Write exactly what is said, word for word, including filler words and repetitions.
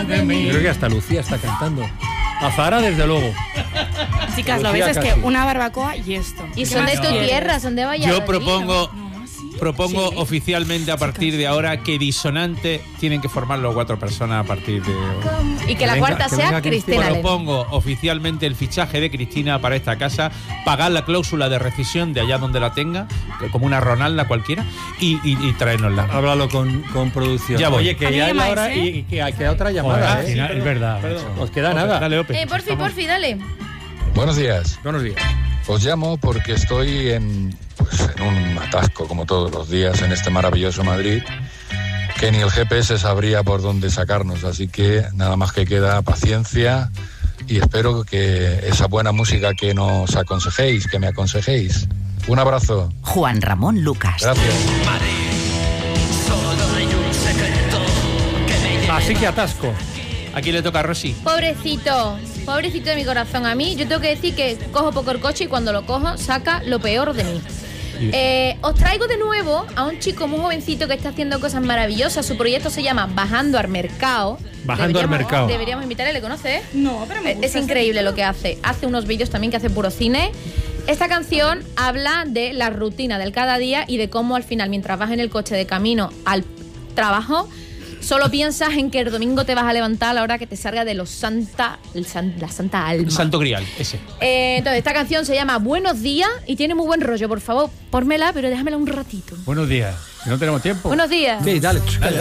Yo creo que hasta Lucía está cantando. Azahara, desde luego. Chicas, lo veis, es que una barbacoa y esto. Y son de tu tierra, son de Valladolid. Yo propongo... No, sí. Propongo Sí. oficialmente a partir de ahora que Disonante tienen que formarlo cuatro personas a partir de hoy. Y que la venga, cuarta que sea venga Cristina Levy. Propongo oficialmente el fichaje de Cristina para esta casa, pagar la cláusula de rescisión de allá donde la tenga, como una Ronalda cualquiera, y, y, y traérnosla. Háblalo con, con producción. Ya voy. Oye, que A mí ya me es la llamáis, hora ¿eh? y, y que queda otra llamada. Joder, ¿eh? sí, es verdad. Perdón, os queda Ope, nada. Dale, Ope. Eh, porfi, porfi, dale. Buenos días. Buenos días. Os llamo porque estoy en, pues, en un atasco, como todos los días, en este maravilloso Madrid, que ni el G P S sabría por dónde sacarnos. Así que nada más que queda paciencia y espero que esa buena música que nos aconsejéis, que me aconsejéis. Un abrazo. Juan Ramón Lucas. Gracias. Así que atasco. Aquí le toca a Rosy. Pobrecito, pobrecito de mi corazón. A mí, yo tengo que decir que cojo poco el coche y cuando lo cojo saca lo peor de mí. Eh, os traigo de nuevo a un chico muy jovencito que está haciendo cosas maravillosas. Su proyecto se llama Bajando al Mercado. Bajando al Deberíamos- Mercado. Deberíamos invitarle, ¿le conoces? No, pero me Es, gusta es ese increíble título. lo que hace. Hace unos vídeos también que hace puro cine. Esta canción habla de la rutina del cada día y de cómo al final, mientras vas en el coche de camino al trabajo, solo piensas en que el domingo te vas a levantar a la hora que te salga de los santa, el san- la santa alma. Santo Grial, ese. Eh, entonces, esta canción se llama Buenos Días y tiene muy buen rollo. Por favor, pórmela, pero déjamela un ratito. Buenos días. Si no tenemos tiempo. Buenos días. Sí, dale.